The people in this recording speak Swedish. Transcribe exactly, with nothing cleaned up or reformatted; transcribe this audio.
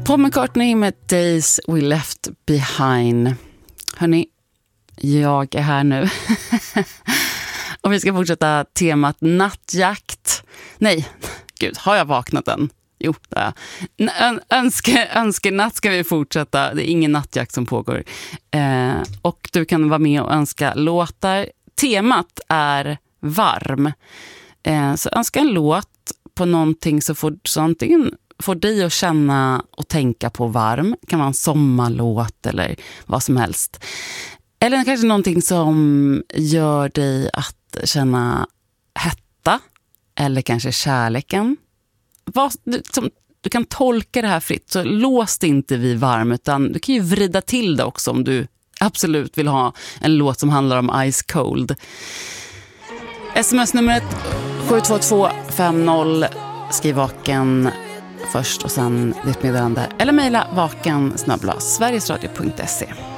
Paul McCartney med Days We Left Behind. Hörrni, jag är här nu. Och vi ska fortsätta temat nattjakt. Nej, gud, har jag vaknat än? Jo, det är jag. Önske, önskenatt ska vi fortsätta. Det är ingen nattjakt som pågår. Eh, och du kan vara med och önska låtar. Temat är varm. Eh, så önska en låt på någonting som får, så antingen får dig att känna och tänka på varm. Det kan vara en sommarlåt eller vad som helst. Eller kanske någonting som gör dig att känna hetta. Eller kanske kärleken. Vad, du, som, du kan tolka det här fritt. Så lås det inte vid varm. Utan du kan ju vrida till det också om du absolut vill ha en låt som handlar om Ice Cold. Sms-numret sju två två fem noll. Skriv vaken först och sen ditt meddelande. Eller mejla vaken snabel-a sverigesradio punkt se.